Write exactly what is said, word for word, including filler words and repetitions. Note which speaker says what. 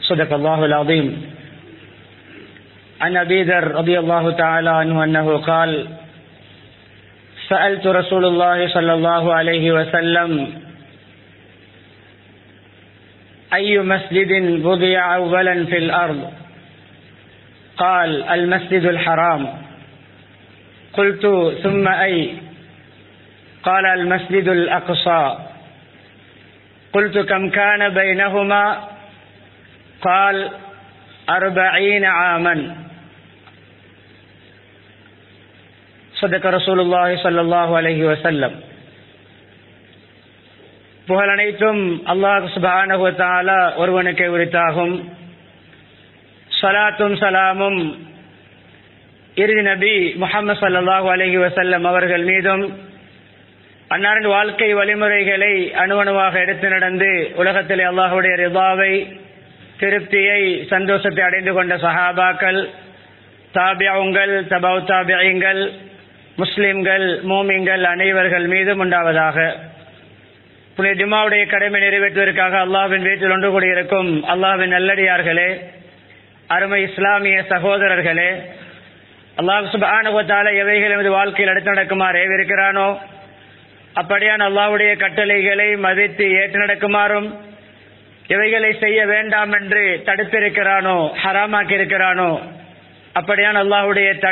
Speaker 1: صدق الله العظيم. عن أبي ذر رضي الله تعالى عنه أنه قال: سألت رسول الله صلى الله عليه وسلم: أي مسجد وضع أولا في الأرض؟ قال: المسجد الحرام. قلت: ثم أي؟ قال: المسجد الأقصى. قلت: كم كان بينهما؟ قال: أربعين عاما. صدق رسول الله صلى الله عليه وسلم. புகழ் அனைத்தும் அல்லாஹ் சுப்ஹானஹு வ தஆலா ஒருவனுக்கே உரித்தாகும். ஸலாத்தும் சலாமும் இறுதி நபி முஹம்மது ஸல்லல்லாஹு அலைஹி வஸல்லம் அவர்கள் மீதும், அன்னாரின் வாழ்க்கை வழிமுறைகளை அணுவணுவாக எடுத்து நடந்து உலகத்திலே அல்லாஹ்வுடைய ரிதாவை, திருப்தியை, சந்தோஷத்தை அடைந்து கொண்ட சஹாபாக்கள், தாபிஊங்கள், தபவு தாபிஈங்கள், முஸ்லிம்கள், மூமின்கள் அனைவர்கள் மீதும் உண்டாவதாக. புனித ஜும்ஆவுடைய கடமை நிறைவேற்றுவதற்காக அல்லாஹ்வின் வீட்டில் ஒன்று கூடியிருக்கும் அல்லாஹ்வின் நல்லடியார்களே, அருமை இஸ்லாமிய சகோதரர்களே, அல்லாஹ் சுப்ஹானஹு வ தஆலா எவைகள் நமது வாழ்க்கையில் எடுத்து நடக்குமாறு ஏவிருக்கிறானோ அப்படியான அல்லாஹ்வுடைய கட்டளைகளை மதித்து ஏற்று நடக்குமாறும், எவைகளை செய்ய வேண்டாம் என்று தடுத்திருக்கிறானோ, ஹராமாக்கி இருக்கிறானோ அப்படியான அல்லாஹ்வுடைய